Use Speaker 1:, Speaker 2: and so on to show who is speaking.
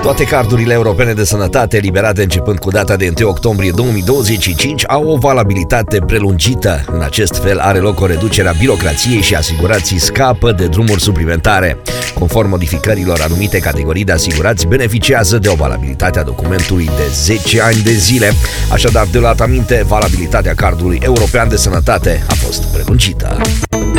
Speaker 1: Toate cardurile europene de sănătate eliberate începând cu data de 1 octombrie 2025 au o valabilitate prelungită. În acest fel are loc o reducere a birocrației și asigurații scapă de drumuri suplimentare. Conform modificărilor, anumite categorii de asigurați beneficiază de o valabilitate a documentului de 10 ani de zile. Așadar, de luat aminte, valabilitatea cardului european de sănătate a fost prelungită.